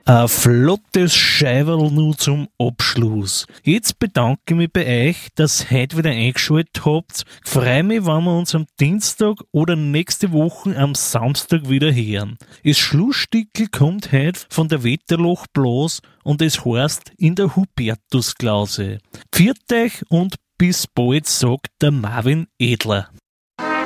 Ein flottes Scheiberl nur zum Abschluss. Jetzt bedanke ich mich bei euch, dass ihr heute wieder eingeschaltet habt. Ich freue mich, wenn wir uns am Dienstag oder nächste Woche am Samstag wieder hören. Das Schlussstickel kommt heute von der Wetterloch Blas und es heißt in der Hubertusklause. Pfiat euch und bis bald, sagt der Marvin Edler.